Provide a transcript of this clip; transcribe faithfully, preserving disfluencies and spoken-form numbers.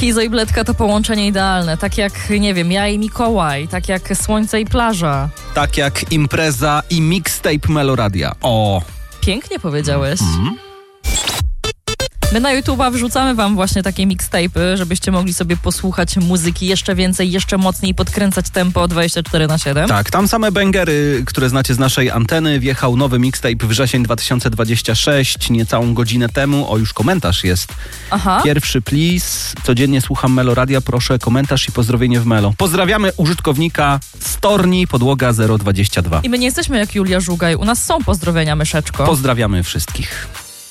Kizo i Bledka to połączenie idealne. Tak jak, nie wiem, ja i Mikołaj. Tak jak słońce i plaża. Tak jak impreza i mixtape Meloradia. O! Pięknie powiedziałeś. Mm. My na YouTube'a wrzucamy wam właśnie takie mixtape'y, żebyście mogli sobie posłuchać muzyki jeszcze więcej, jeszcze mocniej, podkręcać tempo dwadzieścia cztery na siedem. Tak, tam same bangery, które znacie z naszej anteny. Wjechał nowy mixtape wrzesień dwa tysiące dwudziesty szósty, niecałą godzinę temu. O, już komentarz jest. Aha. Pierwszy, please. Codziennie słucham Meloradia, proszę komentarz i pozdrowienie w Melo. Pozdrawiamy użytkownika Storni Podłoga zero dwadzieścia dwa. I my nie jesteśmy jak Julia Żugaj. U nas są pozdrowienia, myszeczko. Pozdrawiamy wszystkich.